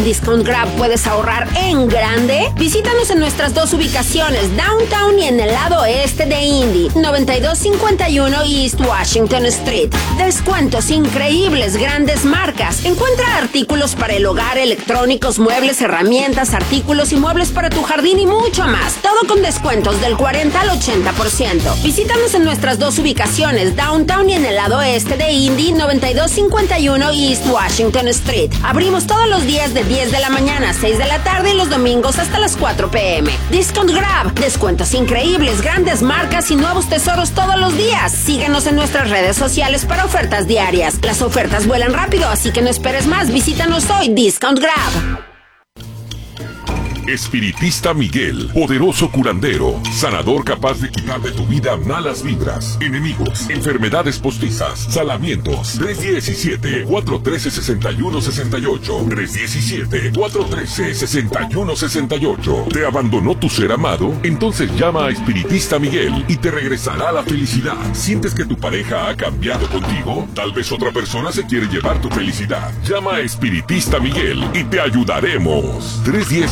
Discount Grab puedes ahorrar en grande. Visítanos en nuestras dos ubicaciones, Downtown y en el lado oeste de Indy, 9251 East Washington Street. Descuentos increíbles, grandes marcas. Encuentra artículos para el hogar, electrónicos, muebles, herramientas, artículos y muebles para tu jardín y mucho más. Todo con descuentos del 40 al 80%. Visítanos en nuestras dos ubicaciones, Downtown y en el lado oeste de Indy, 9251 East Washington Street. Abrimos todos los días de 10 de la mañana a 6 de la tarde y los domingos hasta las 4 p.m. Discount Grab, descuentos increíbles, grandes marcas y nuevos tesoros todos los días. Síguenos en nuestras redes sociales para ofertas diarias. Las ofertas vuelan rápido, así que no esperes más. Visítanos hoy, Discount Grab. Espiritista Miguel, poderoso curandero, sanador capaz de quitar de tu vida malas vibras, enemigos, enfermedades postizas, salamientos. 317-413-6168. 317-413-6168. ¿Te abandonó tu ser amado? Entonces llama a Espiritista Miguel y te regresará la felicidad. ¿Sientes que tu pareja ha cambiado contigo? Tal vez otra persona se quiere llevar tu felicidad. Llama a Espiritista Miguel y te ayudaremos.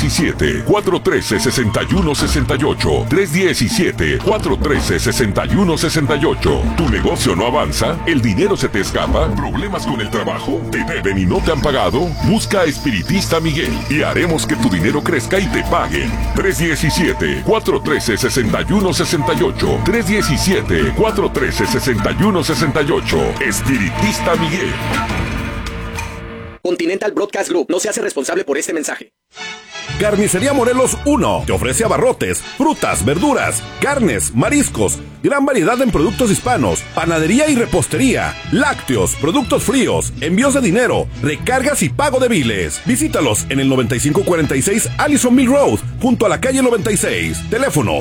317-413-6168. 317-413-6168. ¿Tu negocio no avanza? ¿El dinero se te escapa? ¿Problemas con el trabajo? ¿Te deben y no te han pagado? Busca a Espiritista Miguel y haremos que tu dinero crezca y te paguen. 317-413-6168. 317-413-6168. Espiritista Miguel. Continental Broadcast Group no se hace responsable por este mensaje. Carnicería Morelos 1 te ofrece abarrotes, frutas, verduras, carnes, mariscos, gran variedad en productos hispanos, panadería y repostería, lácteos, productos fríos, envíos de dinero, recargas y pago de biles. Visítalos en el 9546 Allison Mill Road, junto a la calle 96. Teléfono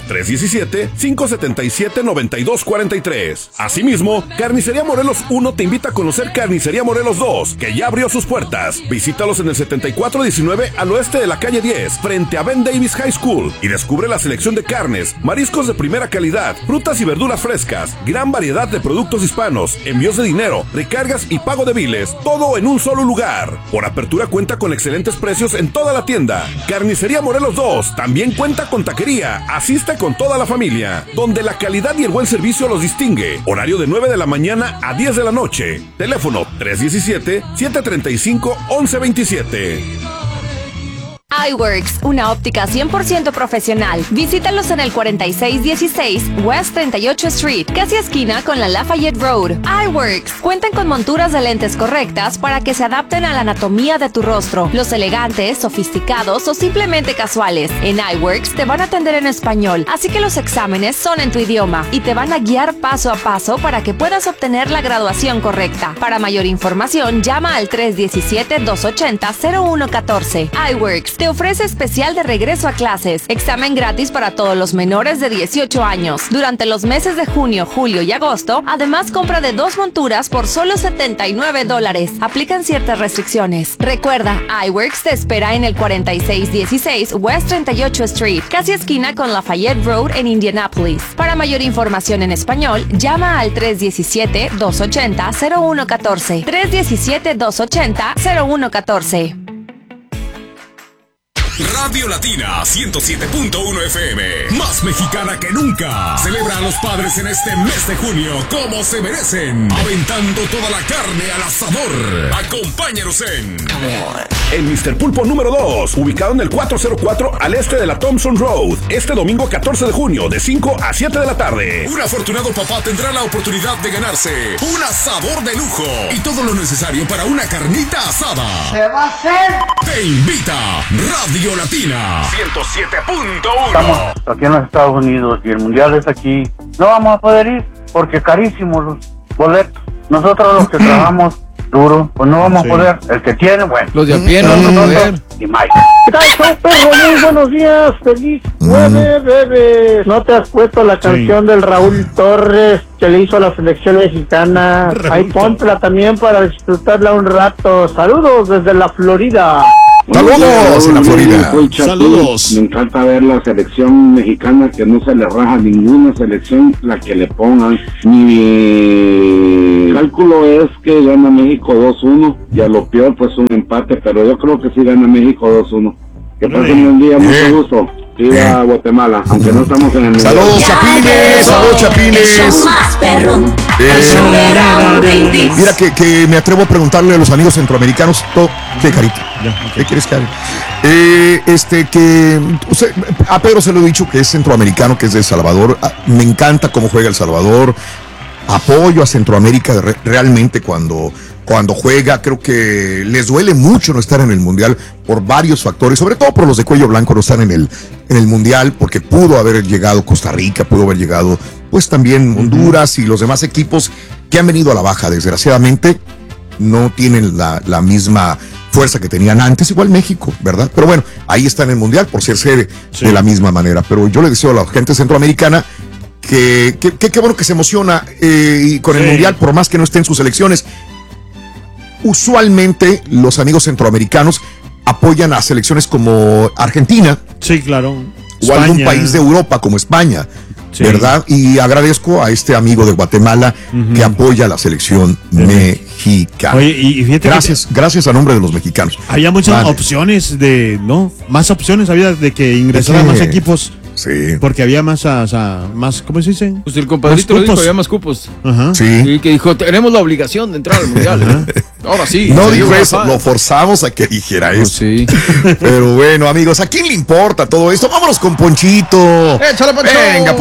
317-577-9243. Asimismo, Carnicería Morelos 1 te invita a conocer Carnicería Morelos 2, que ya abrió sus puertas. Visítalos en el 7419 al oeste de la calle 10, frente a Ben Davis High School, y descubre la selección de carnes, mariscos de primera calidad, frutas y verduras frescas, gran variedad de productos hispanos, envíos de dinero, recargas y pago de biles, todo en un solo lugar. Por apertura cuenta con excelentes precios en toda la tienda. Carnicería Morelos 2 también cuenta con taquería. Asiste con toda la familia, donde la calidad y el buen servicio los distingue. Horario de 9 de la mañana a 10 de la noche. Teléfono 317-735-1127. iWorks, una óptica 100% profesional. Visítalos en el 4616 West 38 Street, casi esquina con la Lafayette Road. iWorks cuentan con monturas de lentes correctas para que se adapten a la anatomía de tu rostro. Los elegantes, sofisticados o simplemente casuales. En iWorks te van a atender en español, así que los exámenes son en tu idioma y te van a guiar paso a paso para que puedas obtener la graduación correcta. Para mayor información, llama al 317-280-0114. iWorks te ofrece especial de regreso a clases, examen gratis para todos los menores de 18 años. Durante los meses de junio, julio y agosto, además compra de 2 monturas por solo $79. Aplican ciertas restricciones. Recuerda, iWorks te espera en el 4616 West 38 Street, casi esquina con Lafayette Road en Indianapolis. Para mayor información en español, llama al 317-280-0114. 317-280-0114. Radio Latina 107.1 FM, más mexicana que nunca. Celebra a los padres en este mes de junio como se merecen, aventando toda la carne al asador. Acompáñanos en el Mr. Pulpo número 2, ubicado en el 404 al este de la Thompson Road, este domingo 14 de junio de 5 a 7 de la tarde. Un afortunado papá tendrá la oportunidad de ganarse un asador de lujo y todo lo necesario para una carnita asada. ¿Se va a hacer? Te invita Radio Latina 107.1. Estamos aquí en los Estados Unidos y el mundial es aquí. No vamos a poder ir porque carísimos los boletos. Nosotros los que trabajamos duro, pues no vamos a poder. El que tiene, bueno. Los de a pie no van a poder. Y Mike. ¿Qué tal, perro? Muy buenos días. Feliz jueves, bebés. ¿No te has puesto la canción del Raúl Torres que le hizo a la selección mexicana? Ahí póntela también para disfrutarla un rato. Saludos desde la Florida. Saludos en la Florida. Saludos. Me encanta ver la selección mexicana, que no se le raja ninguna selección la que le pongan, ni cálculo es que gana México 2-1 y a lo peor pues un empate, pero yo creo que sí gana México 2-1. Que pasen un día, mucho gusto. Viva Guatemala, aunque no estamos en el... ¡Saludos, Chapines! ¡Saludos, Chapines! Mira que me atrevo a preguntarle a los amigos centroamericanos, ¿qué, Carita? ¿Qué quieres que haga? A Pedro se lo he dicho, que es centroamericano, que es de El Salvador. Me encanta cómo juega El Salvador. Apoyo a Centroamérica realmente cuando juega. Creo que les duele mucho no estar en el Mundial por varios factores, sobre todo por los de cuello blanco no estar en el Mundial, porque pudo haber llegado Costa Rica, pudo haber llegado pues también Honduras y los demás equipos que han venido a la baja. Desgraciadamente no tienen la misma fuerza que tenían antes, igual México, ¿verdad? Pero bueno, ahí está en el Mundial por ser sede de la misma manera. Pero yo le deseo a la gente centroamericana que bueno que se emociona con el Mundial, por más que no esté en sus selecciones. Usualmente los amigos centroamericanos apoyan a selecciones como Argentina. Sí, claro. O España. algún país de Europa como España, ¿verdad? Y agradezco a este amigo de Guatemala que apoya a la selección mexicana. Oye, y fíjate gracias a nombre de los mexicanos. Había muchas opciones más opciones había de que ingresaran más equipos. Sí. Porque había más, ¿cómo se dice? Pues el compadrito lo dijo, había más cupos. Ajá. Sí. Y que dijo, tenemos la obligación de entrar al Mundial. Ahora sí. No dijo eso, lo forzamos a que dijera eso. Sí. Pero bueno, amigos, ¿a quién le importa todo esto? Vámonos con Ponchito. ¡Échale, Poncho!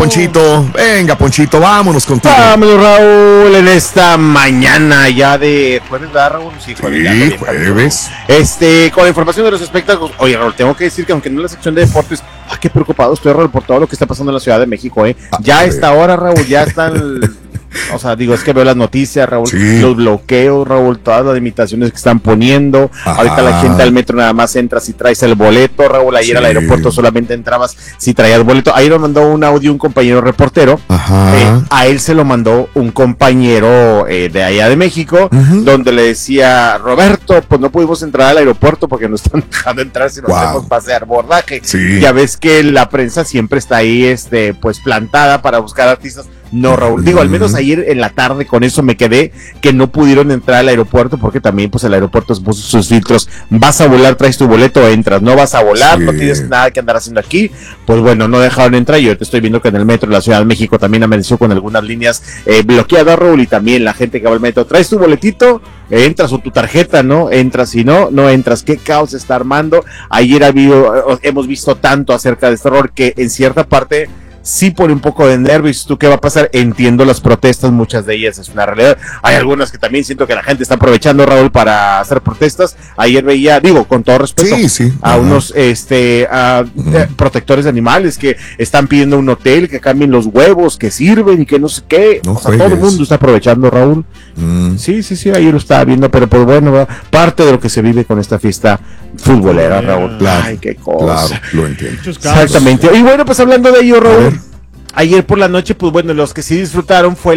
Venga, Ponchito, vámonos contigo. Vámonos, Raúl, en esta mañana ya de jueves, ¿verdad, Raúl? Sí, jueves. Con la información de los espectáculos. Oye, Raúl, tengo que decir que aunque no es la sección de deportes, qué preocupado estoy, Raúl, por todo lo que está pasando en la Ciudad de México, Ya a esta hora, Raúl, ya están... O sea, es que veo las noticias, Raúl, los bloqueos, Raúl, todas las limitaciones que están poniendo. Ahorita la gente al metro nada más entra si traes el boleto, Raúl. Ayer al aeropuerto solamente entrabas si traías boleto. Ayer nos mandó un audio un compañero reportero. A él se lo mandó un compañero de allá de México, donde le decía, Roberto, pues no pudimos entrar al aeropuerto porque nos están dejando entrar si no hacemos pase de abordaje. Ya ves que la prensa siempre está ahí, pues plantada para buscar artistas. No, Raúl, al menos ayer en la tarde con eso me quedé, que no pudieron entrar al aeropuerto porque también pues el aeropuerto puso sus filtros. Vas a volar, traes tu boleto, entras. No vas a volar, no tienes nada que andar haciendo aquí. Pues bueno, no dejaron entrar. Yo te estoy viendo que en el metro de la Ciudad de México también amaneció con algunas líneas bloqueadas, Raúl, y también la gente que va al metro, traes tu boletito, entras, o tu tarjeta, ¿no? Entras, y no entras. ¿Qué caos se está armando? Ayer hemos visto tanto acerca de este error que en cierta parte sí pone un poco de nervios. ¿Tú qué va a pasar? Entiendo las protestas, muchas de ellas es una realidad. Hay algunas que también siento que la gente está aprovechando, Raúl, para hacer protestas. Ayer veía, con todo respeto, a unos protectores de animales que están pidiendo un hotel, que cambien los huevos, que sirven y que no sé qué. Todo el mundo está aprovechando, Raúl. Sí, ayer lo estaba viendo, pero pues bueno, parte de lo que se vive con esta fiesta futbolera, Raúl. Ay, qué cosa. Claro, lo entiendo. Exactamente. Y bueno, pues hablando de ello, Raúl, ayer por la noche, pues bueno, los que sí disfrutaron fue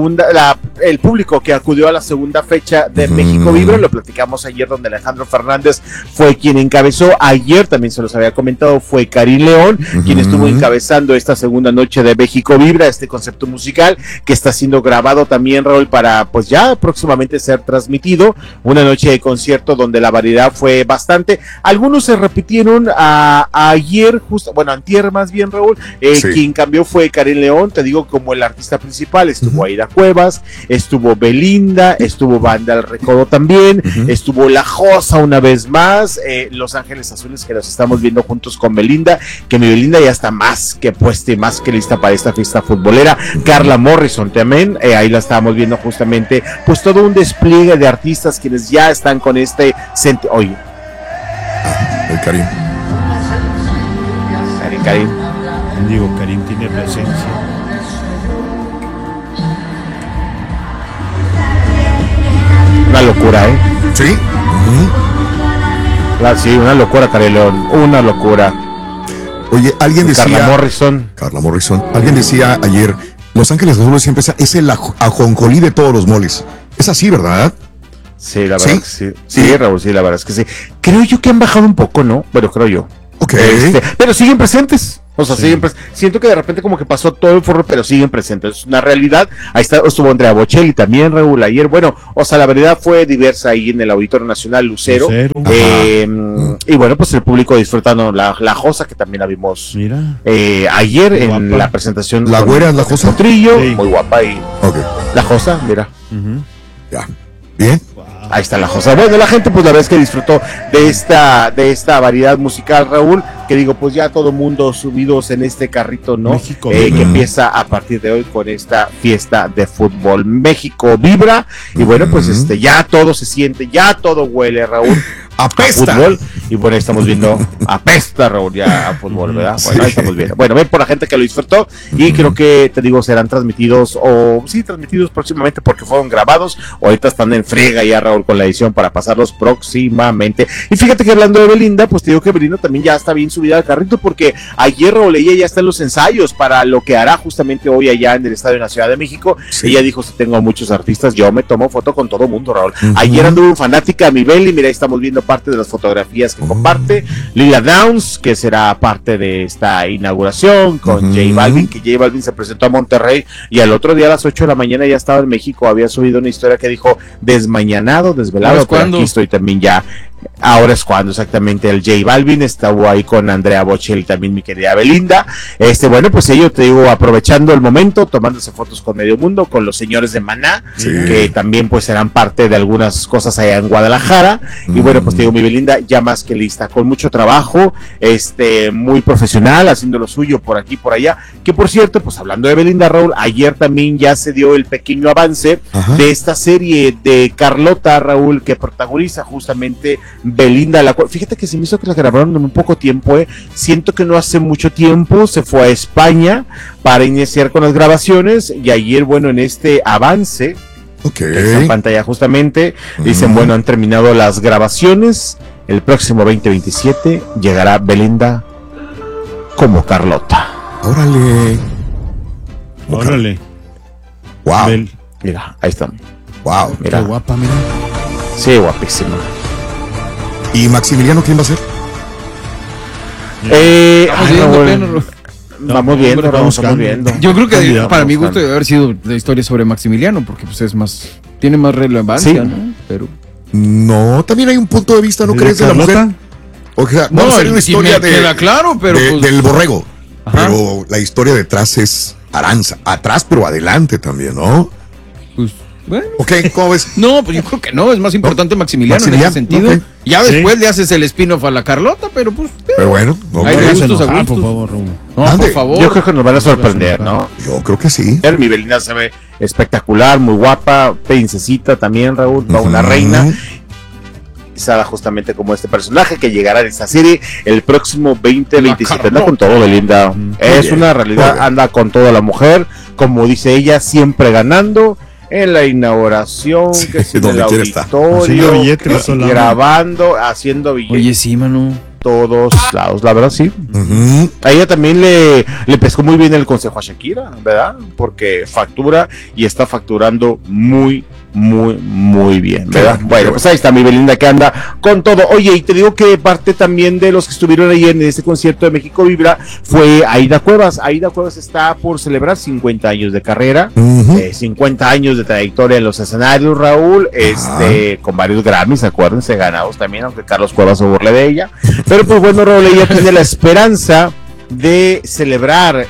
el público que acudió a la segunda fecha de México Vibra. Lo platicamos ayer, donde Alejandro Fernández fue quien encabezó. Ayer también se los había comentado, fue Karim León quien estuvo encabezando esta segunda noche de México Vibra, este concepto musical que está siendo grabado también, Raúl, para pues ya próximamente ser transmitido. Una noche de concierto donde la variedad fue bastante. Algunos se repitieron ayer, antier más bien, Raúl. Quien cambió fue Karim León, te digo, como el artista principal. Estuvo Aida Cuevas, estuvo Belinda, estuvo Banda El Recodo también, estuvo La Josa una vez más, Los Ángeles Azules, que los estamos viendo juntos con Belinda, que mi Belinda ya está más que puesta y más que lista para esta fiesta futbolera. Carla Morrison también, ahí la estábamos viendo justamente, pues todo un despliegue de artistas quienes ya están con este oye. El Karim. Karim. Karim tiene presencia. Una locura, Sí. Sí, una locura, Karim León, una locura. Oye, alguien decía... Carla Morrison. Alguien decía ayer, Los Ángeles Azules siempre es el ajonjolí de todos los moles. Es así, ¿verdad? Sí, la verdad que sí. Sí, Raúl, sí, la verdad es que sí. Creo yo que han bajado un poco, ¿no? Bueno, creo yo. Ok. Pero siguen presentes. O sea, siguen siento que de repente como que pasó todo el forro, pero siguen presentes. Es una realidad. Ahí estuvo Andrea Bocelli también, Raúl, ayer. Bueno, o sea, la verdad fue diversa ahí en el Auditorio Nacional Lucero. Y bueno, pues el público disfrutando la Josa, que también la vimos ayer en la presentación. ¿La güera es la Josa? Trillo, muy guapa. Y la Josa, mira. Ya. Bien. Ahí está la Josa. Bueno, la gente pues la verdad es que disfrutó de esta variedad musical, Raúl, que digo, pues ya todo mundo subidos en este carrito, ¿no? México, que empieza a partir de hoy con esta fiesta de fútbol. México vibra y bueno, pues ya todo se siente, ya todo huele, Raúl. Apesta. A fútbol. Y bueno, ahí estamos viendo apesta, Raúl, ya a fútbol, ¿verdad? Bueno, ahí estamos viendo. Bueno, ven por la gente que lo disfrutó y creo que, te digo, serán transmitidos transmitidos próximamente porque fueron grabados o ahorita están en friega ya, Raúl, con la edición para pasarlos próximamente. Y fíjate que hablando de Belinda, pues te digo que Belinda también ya está bien subida al carrito porque ayer, Raúl, ella ya está en los ensayos para lo que hará justamente hoy allá en el estadio en la Ciudad de México. Ella dijo, si tengo muchos artistas, yo me tomo foto con todo mundo, Raúl. Ayer anduvo fanática a mi Beli, mira, ahí estamos viendo parte de las fotografías que comparte Lila Downs, que será parte de esta inauguración con J Balvin, que J Balvin se presentó a Monterrey y al otro día a las 8 de la mañana ya estaba en México. Había subido una historia que dijo desmañanado, desvelado, pero aquí estoy también ya. Ahora es cuando exactamente el J Balvin estuvo ahí con Andrea Bocelli, también mi querida Belinda. Bueno, pues ellos, te digo, aprovechando el momento, tomándose fotos con medio mundo, con los señores de Maná, que también pues serán parte de algunas cosas allá en Guadalajara. Y bueno, pues te digo, mi Belinda ya más que lista, con mucho trabajo, muy profesional, haciendo lo suyo por aquí, por allá. Que por cierto, pues hablando de Belinda, Raúl, ayer también ya se dio el pequeño avance de esta serie de Carlota, Raúl, que protagoniza justamente Belinda, la cual, fíjate que se me hizo que la grabaron en un poco tiempo, siento que no hace mucho tiempo, se fue a España para iniciar con las grabaciones y ayer, bueno, en este avance, en pantalla justamente, dicen, bueno, han terminado las grabaciones, el próximo 2027 llegará Belinda como Carlota. Órale. Wow. Mira, ahí está. Wow. Mira. Qué guapa, mira. Sí, guapísima. ¿Y Maximiliano quién va a ser? Vamos viendo. Yo creo que para mi gusto debe haber sido la historia sobre Maximiliano, porque pues es más, tiene más relevancia, ¿no? Pero no, también hay un punto de vista, ¿no crees? De la mujer. O sea, vamos a hacer una historia queda claro, pero del borrego. Pero la historia detrás es Aranza. Atrás, pero adelante también, ¿no? Pues, bueno. ¿Cómo ves? No, pues yo creo que no, es más importante Maximiliano en ese sentido. Ya después le haces el spin-off a la Carlota, pero pues. Pero bueno, hay gustos a gustos. Por favor, Raúl. No, por favor. Yo creo que nos van a sorprender, ¿no? Yo creo que sí. Mi Belinda se ve espectacular, muy guapa, princesita también, Raúl, una reina. Justamente como este personaje que llegará en esta serie el próximo 2027. Anda con todo, Belinda. Es una realidad, anda con toda la mujer, como dice ella, siempre ganando. En la inauguración, que es en el auditorio, grabando, haciendo billetes. Oye, sí, mano. Todos lados, la verdad, sí. A ella también le pescó muy bien el consejo a Shakira, ¿verdad? Porque factura y está facturando muy bien, ¿verdad? Bueno, pues ahí está mi Belinda que anda con todo. Oye, y te digo que parte también de los que estuvieron ahí en este concierto de México Vibra fue Aida Cuevas. Aida Cuevas está por celebrar 50 años de carrera, 50 años de trayectoria en los escenarios, Raúl, con varios Grammys, acuérdense, ganados también, aunque Carlos Cuevas se burle de ella. Pero pues bueno, Raúl, ella tiene la esperanza de celebrar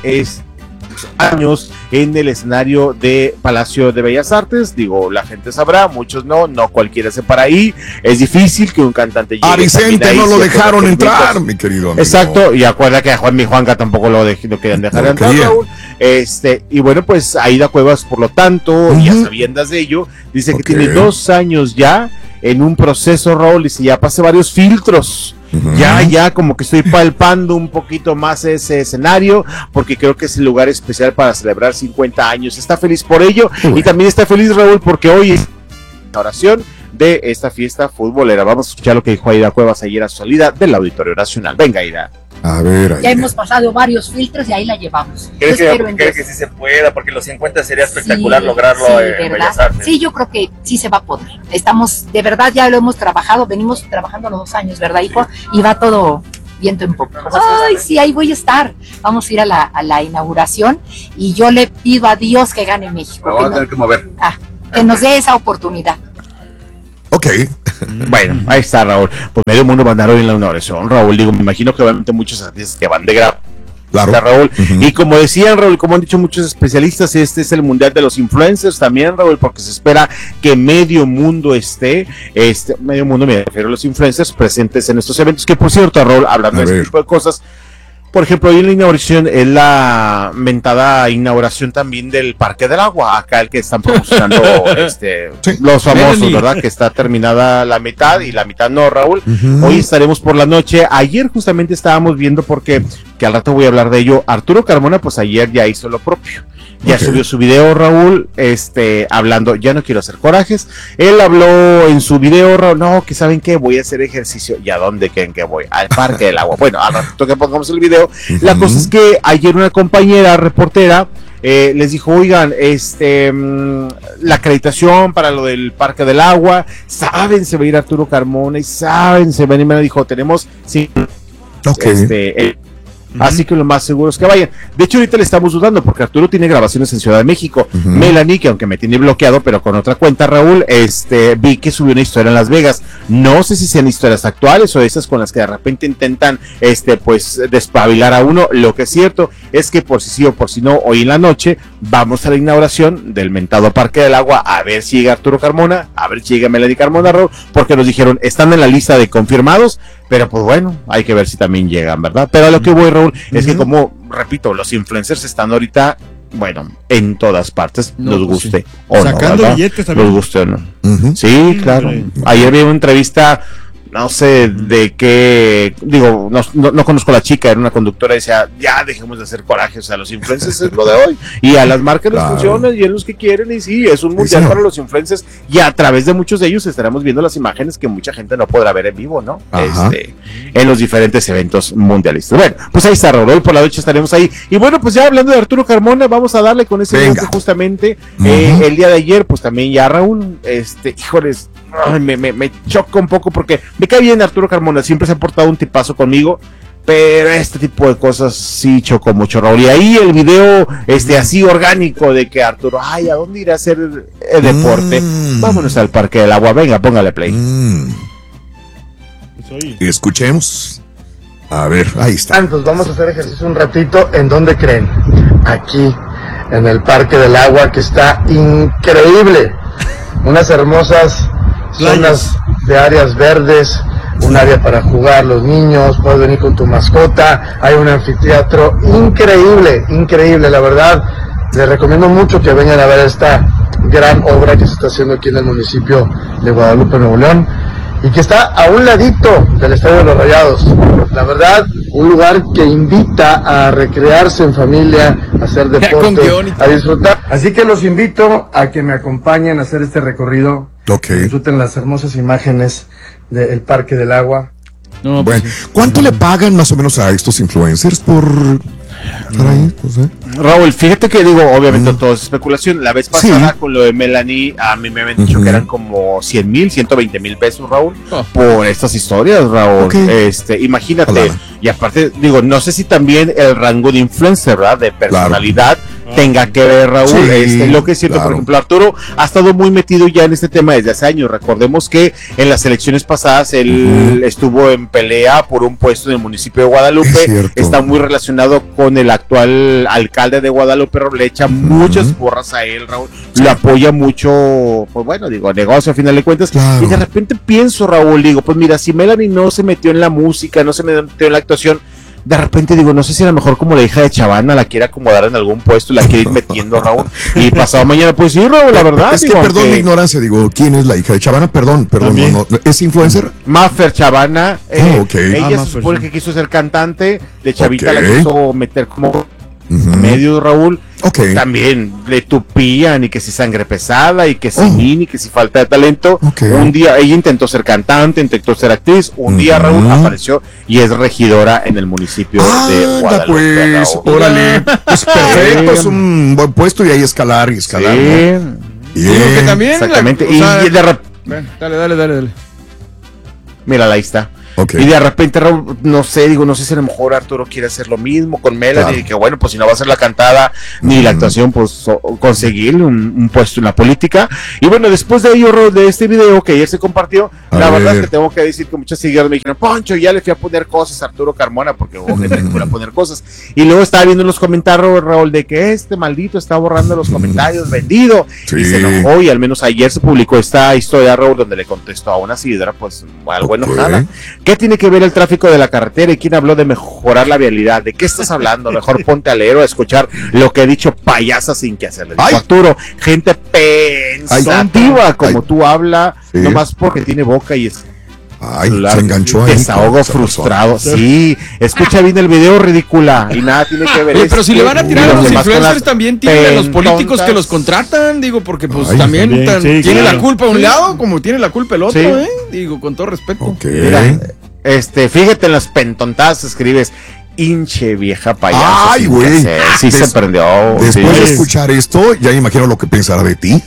años en el escenario de Palacio de Bellas Artes. Digo, la gente sabrá, muchos no cualquiera se para ahí, es difícil que un cantante llegue. A Vicente no lo dejaron entrar, mi querido amigo. Exacto, y acuerda que a Juanca tampoco lo querían dejar entrar, Raúl. Y bueno, pues Aida Cuevas, por lo tanto, y a sabiendas de ello, dice que tiene 2 años ya en un proceso, Raúl, y si ya pasé varios filtros. Ya como que estoy palpando un poquito más ese escenario, porque creo que es el lugar especial para celebrar 50 años. Está feliz por ello, y también está feliz, Raúl, porque hoy es la oración de esta fiesta futbolera. Vamos a escuchar lo que dijo Aida Cuevas ayer a su salida del Auditorio Nacional. Venga, Aida. A ver, ya hemos pasado varios filtros y ahí la llevamos. ¿Crees que sí se pueda? Porque los 50 sería espectacular lograrlo en Bellas Artes. Sí, yo creo que sí se va a poder. Estamos, de verdad, ya lo hemos trabajado, venimos trabajando los 2 años, ¿verdad, hijo? Y va todo viento en popa. Ay, sí, ahí voy a estar. Vamos a ir a la inauguración y yo le pido a Dios que gane México. Vamos a tener que mover. Que nos dé esa oportunidad. Ok. Bueno, ahí está, Raúl. Pues medio mundo va a andar hoy en la inauguración, Raúl. Digo, me imagino que obviamente muchos artistas que van de grado. Claro. Está Raúl. Y como decían, Raúl, como han dicho muchos especialistas, este es el mundial de los influencers también, Raúl, porque se espera que medio mundo medio mundo, me refiero a los influencers presentes en estos eventos, que por cierto, Raúl, hablando de este tipo de cosas, por ejemplo, hoy en la inauguración es la mentada inauguración también del Parque del Agua, acá el que están promocionando los famosos, ¿verdad? Que está terminada la mitad y la mitad no, Raúl. Hoy estaremos por la noche. Ayer justamente estábamos viendo, porque que al rato voy a hablar de ello, Arturo Carmona, pues ayer ya hizo lo propio. Ya subió su video, Raúl, hablando, ya no quiero hacer corajes. Él habló en su video, Raúl, no, que saben qué, voy a hacer ejercicio. ¿Y a dónde creen que voy? Al Parque del Agua. Bueno, al rato que pongamos el video. La cosa es que ayer una compañera reportera les dijo, oigan, la acreditación para lo del Parque del Agua, saben, se va a ir Arturo Carmona y saben, se va a ir, me dijo, tenemos, sí, así que lo más seguro es que vayan. De hecho, ahorita le estamos dudando porque Arturo tiene grabaciones en Ciudad de México. Melanie, que aunque me tiene bloqueado, pero con otra cuenta, Raúl, vi que subió una historia en Las Vegas. No sé si sean historias actuales o esas con las que de repente intentan, pues, despabilar a uno. Lo que es cierto es que por si sí o por si no, hoy en la noche vamos a la inauguración del mentado Parque del Agua, a ver si llega Arturo Carmona, a ver si llega Melanie Carmona, Raúl, porque nos dijeron, están en la lista de confirmados, pero pues bueno, hay que ver si también llegan, ¿verdad? Pero a lo que voy, Raúl, es que como, repito, los influencers están ahorita, bueno, en todas partes, no, nos guste o no, sacando billetes también. Nos guste o no. Sí, claro. Ayer vi una entrevista, no sé de qué, digo, no conozco a la chica, era una conductora y decía, ya dejemos de hacer corajes, a los influencers es lo de hoy, y a las marcas les funciona y es los que quieren, y sí, es un mundial para los influencers, y a través de muchos de ellos estaremos viendo las imágenes que mucha gente no podrá ver en vivo, ¿no? En los diferentes eventos mundialistas. Bueno, pues ahí está, Raúl, por la noche estaremos ahí, y bueno, pues ya hablando de Arturo Carmona, vamos a darle con ese evento justamente, el día de ayer, pues también ya, Raúl, híjoles, me choca un poco porque me cae bien Arturo Carmona, siempre se ha portado un tipazo conmigo, pero este tipo de cosas sí chocó mucho, Raúl. Y ahí el video así orgánico de que Arturo, ay, ¿a dónde irá a hacer el deporte? Vámonos al Parque del Agua, venga, póngale play. Escuchemos. A ver, ahí está. Entonces vamos a hacer ejercicio un ratito. ¿En dónde creen? Aquí, en el Parque del Agua, que está increíble. Unas hermosas zonas de áreas verdes, un área para jugar los niños, puedes venir con tu mascota, hay un anfiteatro increíble, la verdad, les recomiendo mucho que vengan a ver esta gran obra que se está haciendo aquí en el municipio de Guadalupe, Nuevo León, y que está a un ladito del Estadio de los Rayados. La verdad, un lugar que invita a recrearse en familia, a hacer deporte, a disfrutar. Así que los invito a que me acompañen a hacer este recorrido. Disfruten las hermosas imágenes del Parque del Agua. No, bueno, ¿cuánto le pagan más o menos a estos influencers por estar ahí? Pues, Raúl, fíjate que digo, obviamente todo es especulación. La vez pasada con lo de Melanie, a mí me habían dicho que eran como 100,000, 120,000 pesos, Raúl, por estas historias, Raúl. Imagínate, y aparte, digo, no sé si también el rango de influencer, ¿verdad? De personalidad tenga que ver, Raúl, lo que es cierto, por ejemplo, Arturo ha estado muy metido ya en este tema desde hace años. Recordemos que en las elecciones pasadas él estuvo en pelea por un puesto en el municipio de Guadalupe, está muy relacionado con el actual alcalde de Guadalupe, Raúl, le echa muchas porras a él, Raúl, lo apoya mucho, pues bueno, digo, negocio a final de cuentas, y de repente pienso, Raúl, digo, pues mira, si Melanie no se metió en la música, no se metió en la actuación, de repente digo, no sé si a lo mejor como la hija de Chavana la quiere acomodar en algún puesto y la quiere ir metiendo, Raúl, y pasado mañana pues sí, Raúl, la verdad. Es que perdón mi ignorancia, digo, ¿quién es la hija de Chavana? Perdón, no, ¿es influencer? Maffer Chavana, ella se supone que quiso ser cantante, de chavita la quiso meter como medio, Raúl, también le tupían y que si sangre pesada y que si mini, que si falta de talento. Un día ella intentó ser cantante, intentó ser actriz, un día Raúl apareció y es regidora en el municipio de Guadalupe. Pues, órale, pues perfecto, es un buen puesto y ahí escalar, ¿no? Bien. Que también exactamente, y de repente dale. mira, ahí está. Y de repente, Raúl, no sé si a lo mejor Arturo quiere hacer lo mismo con Melanie, y que bueno, pues si no va a ser la cantada ni la actuación, pues conseguir un puesto en la política. Y bueno, después de ello, Raúl, de este video que ayer se compartió, la verdad es que tengo que decir que muchos seguidores me dijeron, Poncho, ya le fui a poner cosas a Arturo Carmona, porque obviamente le fui a poner cosas. Y luego estaba viendo en los comentarios, Raúl, de que este maldito está borrando los comentarios, vendido. Y se enojó, y al menos ayer se publicó esta historia, Raúl, donde le contestó a una seguidora, pues algo enojada. ¿Qué tiene que ver el tráfico de la carretera y quién habló de mejorar la vialidad? ¿De qué estás hablando? Mejor ponte a leer o a escuchar lo que he dicho payasa sin que hacerle. Arturo, gente pensativa como tú habla, nomás porque tiene boca y es... se enganchó ahí. Desahogo frustrado. Sí, escucha bien el video, ridícula. Y nada tiene que ver. Pero si le van a tirar a los influencers, también tienen a los políticos que los contratan. Digo, porque pues también tiene la culpa a un lado, como tiene la culpa el otro, Digo, con todo respeto. Mira, fíjate en las pentontadas, escribes. Hinche vieja payasa. Ay, güey. Sí se prendió. Después de escuchar esto, ya imagino lo que pensará de ti.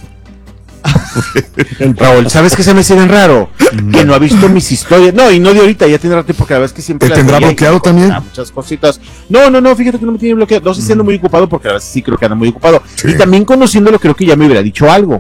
Raúl, ¿sabes qué se me hace bien raro? Que no ha visto mis historias. No, y no de ahorita, ya tiene rato, porque la verdad es que siempre. ¿Te tendrá bloqueado también? Muchas cositas. No, fíjate que no me tiene bloqueado. No sé si ando muy ocupado, porque la verdad sí creo que anda muy ocupado. Y también conociéndolo, creo que ya me hubiera dicho algo.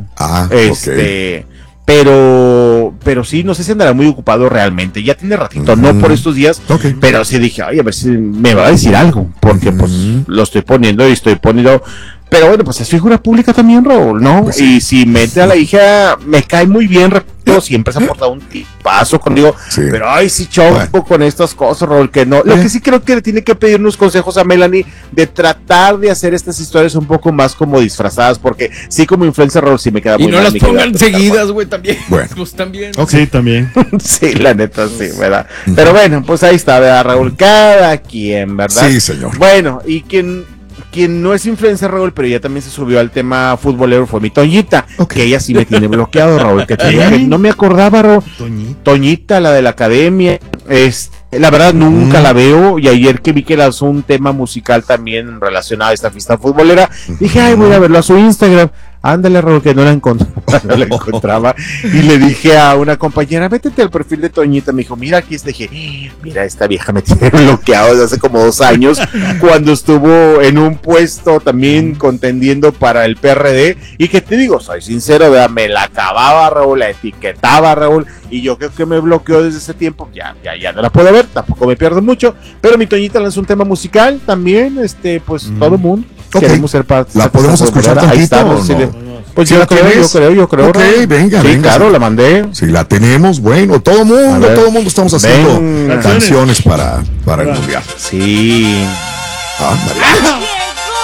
Pero sí, no sé si andará muy ocupado realmente. Ya tiene ratito, no por estos días, pero sí dije, ay, a ver si me va a decir algo, porque pues lo estoy poniendo y estoy poniendo. Pero bueno, pues es figura pública también, Raúl, ¿no? Pues y si mete a la hija, me cae muy bien, repito, siempre se ha portado un tipazo conmigo, pero ay, sí choco con estas cosas, Raúl, que no. Lo que sí creo que le tiene que pedir unos consejos a Melanie de tratar de hacer estas historias un poco más como disfrazadas, porque sí, como influencer, Raúl, sí me queda muy mal. Y no las pongan seguidas, güey, también. Bueno. Pues también. Sí, también. Sí, la neta, sí, ¿verdad? Pero bueno, pues ahí está, ¿verdad, Raúl? Cada quien, ¿verdad? Sí, señor. Bueno, y quien no es influencer, Raúl, pero ya también se subió al tema futbolero, fue mi Toñita, que ella sí me tiene bloqueado, Raúl, que no me acordaba, Raúl. Toñita, la de la academia, la verdad nunca la veo, y ayer que vi que lanzó un tema musical también relacionado a esta fiesta futbolera, dije, ay, voy a verlo a su Instagram. Ándale, Raúl, que no la encontraba. Y le dije a una compañera, métete al perfil de Toñita. Me dijo, mira aquí, dije, mira, esta vieja me tiene bloqueado desde hace como 2 años, cuando estuvo en un puesto también contendiendo para el PRD. Y que te digo, soy sincero, ¿verdad? Me la acababa, Raúl, la etiquetaba, Raúl, y yo creo que me bloqueó desde ese tiempo. Ya no la puedo ver, tampoco me pierdo mucho. Pero mi Toñita lanzó un tema musical también, pues todo mundo. Queremos ser parte. ¿La podemos escuchar tantito? Ahí está, ¿o no? Pues yo creo. Ok, venga. Claro, la mandé. Si la tenemos, bueno, todo mundo estamos haciendo canciones para el mundial. Sí. Ándale.